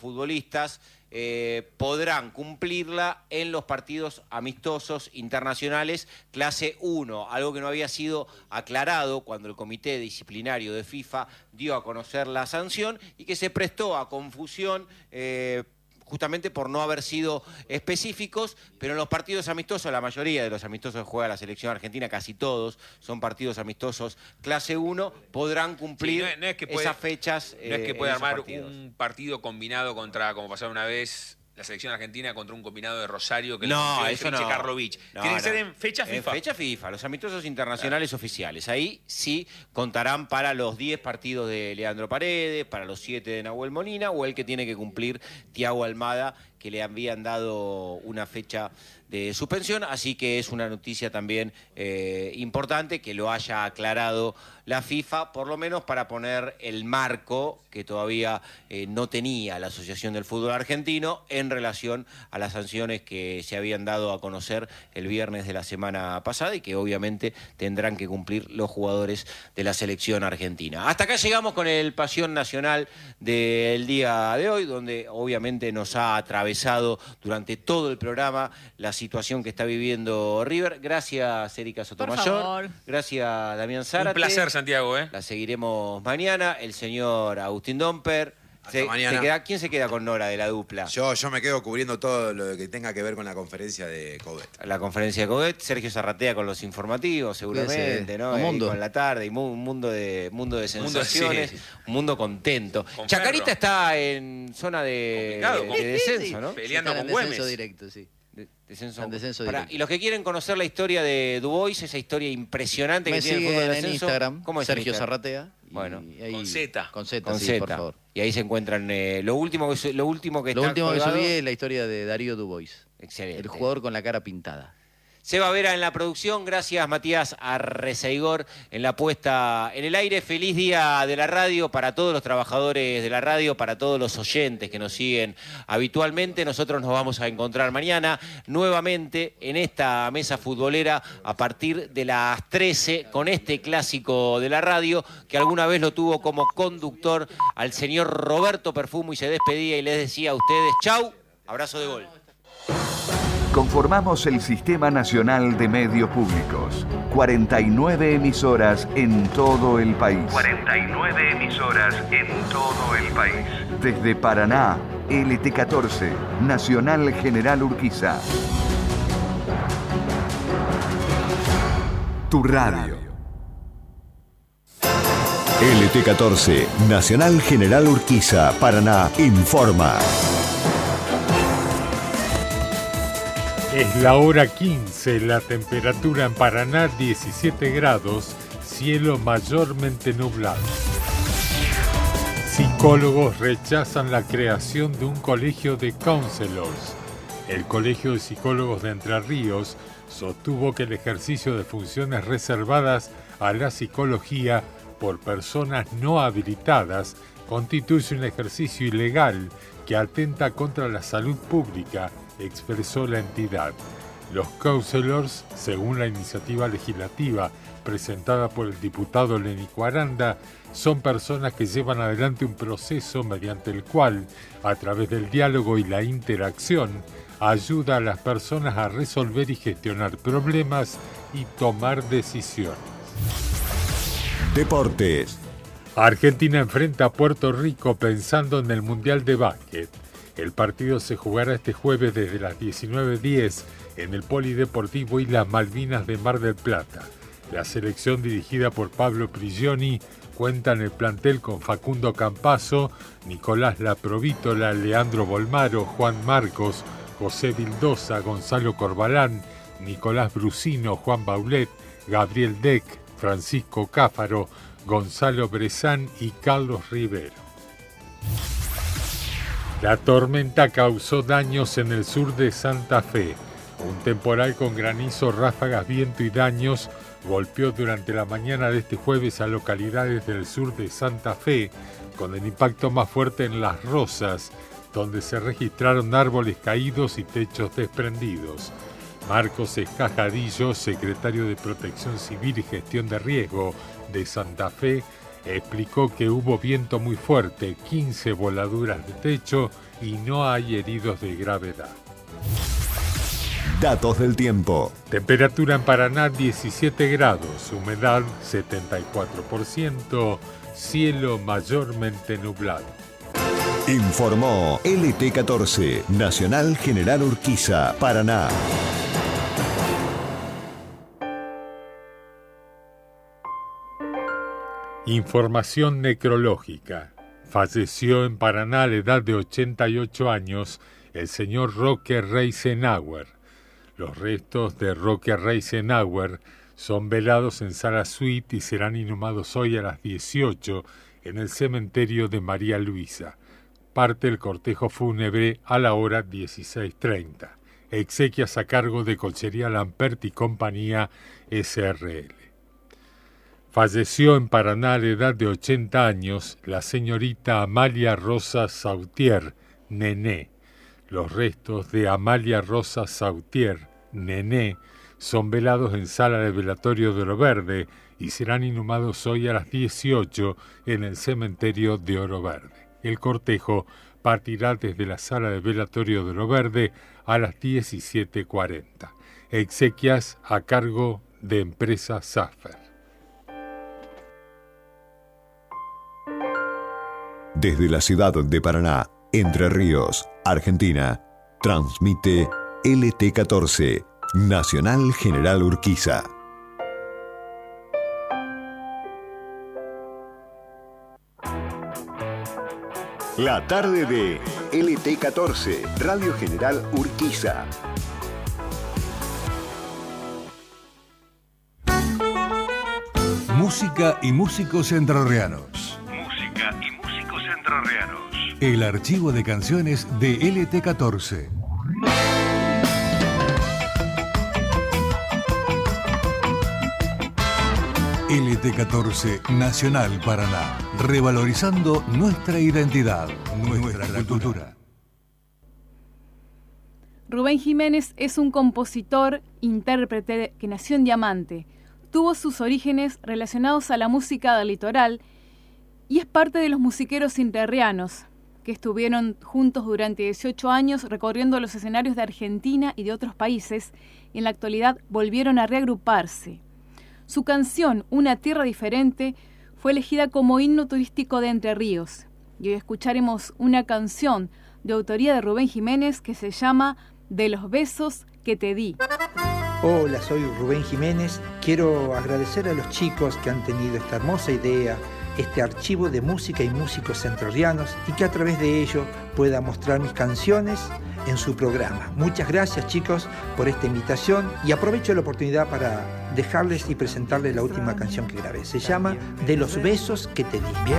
futbolistas podrán cumplirla en los partidos amistosos internacionales clase 1, algo que no había sido aclarado cuando el Comité Disciplinario de FIFA dio a conocer la sanción y que se prestó a confusión justamente por no haber sido específicos, pero en los partidos amistosos, la mayoría de los amistosos que juega la selección argentina, casi todos, son partidos amistosos clase 1, podrán cumplir no es que puede, esas fechas. No es que pueda armar partidos. un partido combinado contra, como pasó una vez, la selección argentina contra un combinado de Rosario que no, le eso no. Karlovich. Tiene que ser en fecha FIFA. En fecha FIFA, los amistosos internacionales oficiales. Ahí sí contarán para los 10 partidos de Leandro Paredes, para los 7 de Nahuel Molina o el que tiene que cumplir Thiago Almada, que le habían dado una fecha de suspensión, así que es una noticia también importante que lo haya aclarado la FIFA, por lo menos para poner el marco que todavía no tenía la Asociación del Fútbol Argentino en relación a las sanciones que se habían dado a conocer el viernes de la semana pasada y que obviamente tendrán que cumplir los jugadores de la selección argentina. Hasta acá llegamos con el Pasión Nacional del día de hoy, donde obviamente nos ha atravesado durante todo el programa la situación que está viviendo River. Gracias, Erika Sotomayor. Gracias, Damián Zárate. Un placer, Santiago. La seguiremos mañana. El señor Agustín Domper. Mañana. ¿Quién se queda con Nora de la dupla? Yo me quedo cubriendo todo lo que tenga que ver con la conferencia de Coudet. La conferencia de Coudet, Sergio Zarratea con los informativos, seguramente, ¿no? Con la tarde, y un mundo de sensaciones, un mundo contento. Con Chacarita Ferro. Está en zona de descenso, ¿no? Peleando con descenso Güemes. directo, sí. Descenso. Descenso Pará, directo. y los que quieren conocer la historia de Dubois, esa historia impresionante Me que tiene el fútbol siguen de en descenso. Instagram, ¿Cómo es Sergio Instagram? Zarratea. Bueno, con Z. Con Z, Con sí, Z. por favor. Y ahí se encuentran lo último que Lo está último que colgado. subí es la historia de Darío Dubois. Excelente. El jugador con la cara pintada. Seba Vera en la producción, gracias Matías Arreceigor en la puesta en el aire. Feliz día de la radio para todos los trabajadores de la radio, para todos los oyentes que nos siguen habitualmente. Nosotros nos vamos a encontrar mañana nuevamente en esta mesa futbolera a partir de las 13 con este clásico de la radio que alguna vez lo tuvo como conductor al señor Roberto Perfumo y se despedía y les decía a ustedes chau, abrazo de gol. Conformamos el Sistema Nacional de Medios Públicos. 49 emisoras en todo el país. 49 emisoras en todo el país. Desde Paraná, LT14, Nacional General Urquiza. Tu radio. LT14, Nacional General Urquiza, Paraná, informa. Es la hora 15, la temperatura en Paraná 17 grados, cielo mayormente nublado. Psicólogos rechazan la creación de un colegio de counselors. El Colegio de Psicólogos de Entre Ríos sostuvo que el ejercicio de funciones reservadas a la psicología por personas no habilitadas constituye un ejercicio ilegal que atenta contra la salud pública, expresó la entidad. Los counselors, según la iniciativa legislativa presentada por el diputado Lénico Aranda, son personas que llevan adelante un proceso mediante el cual, a través del diálogo y la interacción, ayuda a las personas a resolver y gestionar problemas y tomar decisiones. Deportes. Argentina enfrenta a Puerto Rico pensando en el Mundial de Básquet. El partido se jugará este jueves desde las 19:10 en el Polideportivo Islas Malvinas de Mar del Plata. La selección dirigida por Pablo Prigioni cuenta en el plantel con Facundo Campazzo, Nicolás Laprovítola, Leandro Bolmaro, Juan Marcos, José Vildosa, Gonzalo Corbalán, Nicolás Brusino, Juan Baulet, Gabriel Deck, Francisco Cáfaro, Gonzalo Brezán y Carlos Rivero. La tormenta causó daños en el sur de Santa Fe. Un temporal con granizo, ráfagas, viento y daños golpeó durante la mañana de este jueves a localidades del sur de Santa Fe, con el impacto más fuerte en Las Rosas, donde se registraron árboles caídos y techos desprendidos. Marcos Escajadillo, secretario de Protección Civil y Gestión de Riesgo de Santa Fe, explicó que hubo viento muy fuerte, 15 voladuras de techo y no hay heridos de gravedad. Datos del tiempo. Temperatura en Paraná 17 grados, humedad 74%, cielo mayormente nublado. Informó LT14, Nacional General Urquiza, Paraná. Información necrológica. Falleció en Paraná a la edad de 88 años el señor Roque Reisenauer. Los restos de Roque Reisenauer son velados en Sala Suite y serán inhumados hoy a las 18 en el cementerio de María Luisa. Parte el cortejo fúnebre a la hora 16:30. Exequias a cargo de Colchería Lampert y Compañía SRL. Falleció en Paraná a la edad de 80 años la señorita Amalia Rosa Sautier, Nené. Los restos de Amalia Rosa Sautier, Nené, son velados en Sala de Velatorio de Oro Verde y serán inhumados hoy a las 18 en el cementerio de Oro Verde. El cortejo partirá desde la Sala de Velatorio de Oro Verde a las 17:40. Exequias a cargo de Empresa Safer. Desde la ciudad de Paraná, Entre Ríos, Argentina, transmite LT14, Nacional General Urquiza. La tarde de LT14, Radio General Urquiza. Música y músicos entrerrianos. Música y músicos entrerrianos. El archivo de canciones de LT14. LT14 Nacional Paraná. Revalorizando nuestra identidad, nuestra cultura. Rubén Jiménez es un compositor, intérprete que nació en Diamante. Tuvo sus orígenes relacionados a la música del litoral y es parte de los musiqueros entrerrianos, que estuvieron juntos durante 18 años recorriendo los escenarios de Argentina y de otros países, y en la actualidad volvieron a reagruparse. Su canción, Una Tierra Diferente, fue elegida como himno turístico de Entre Ríos, y hoy escucharemos una canción de autoría de Rubén Jiménez que se llama De los besos que te di. Hola, soy Rubén Jiménez. Quiero agradecer a los chicos que han tenido esta hermosa idea, este archivo de música y músicos entrerrianos, y que a través de ello pueda mostrar mis canciones en su programa. Muchas gracias, chicos, por esta invitación, y aprovecho la oportunidad para dejarles y presentarles la última canción que grabé. Se llama De los besos que te di. Bien.